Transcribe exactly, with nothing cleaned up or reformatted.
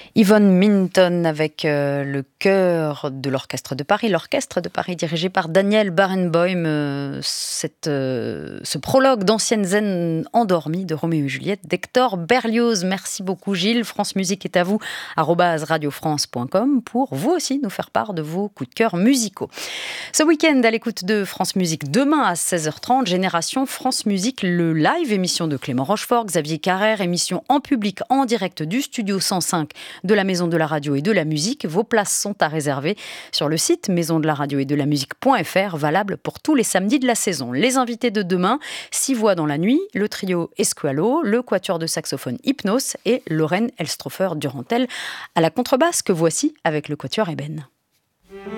Yvonne Minton avec euh, le chœur de l'Orchestre de Paris, l'Orchestre de Paris dirigé par Daniel Barenboim, euh, cette, euh, ce prologue d'anciennes zen endormies de Roméo et Juliette d'Hector Berlioz. Merci beaucoup Gilles, France Musique est à vous, arobase radiofrance point com pour vous aussi nous faire part de vos coups de cœur musicaux. Ce week-end à l'écoute de France Musique, demain à seize heures trente, Génération France Musique, le live, émission de Clément Rochefort, Xavier Carrère, émission en public en direct du studio cent cinq de la Maison de la Radio et de la Musique. Vos places sont à réserver sur le site maison de la radio et de la musique point f r, valable pour tous les samedis de la saison. Les invités de demain, Six voix dans la nuit, le trio Esqualo, le quatuor de saxophone Hypnos et Lorraine Elstrofer Durantel à la contrebasse, que voici avec le quatuor Eben.